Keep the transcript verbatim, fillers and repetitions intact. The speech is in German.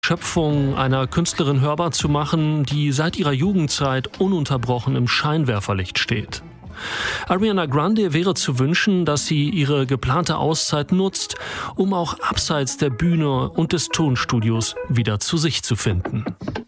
Schöpfung einer Künstlerin hörbar zu machen, die seit ihrer Jugendzeit ununterbrochen im Scheinwerferlicht steht. Ariana Grande wäre zu wünschen, dass sie ihre geplante Auszeit nutzt, um auch abseits der Bühne und des Tonstudios wieder zu sich zu finden.